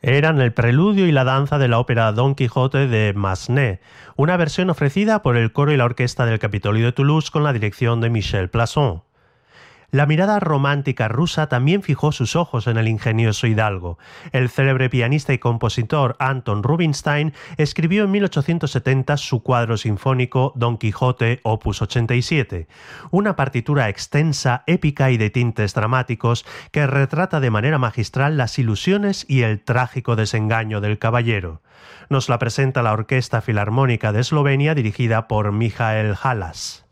Eran el preludio y la danza de la ópera Don Quijote de Massenet, una versión ofrecida por el coro y la orquesta del Capitolio de Toulouse con la dirección de Michel Plasson. La mirada romántica rusa también fijó sus ojos en el ingenioso hidalgo. El célebre pianista y compositor Anton Rubinstein escribió en 1870 su cuadro sinfónico Don Quijote, opus 87, una partitura extensa, épica y de tintes dramáticos que retrata de manera magistral las ilusiones y el trágico desengaño del caballero. Nos la presenta la Orquesta Filarmónica de Eslovenia dirigida por Michael Halas.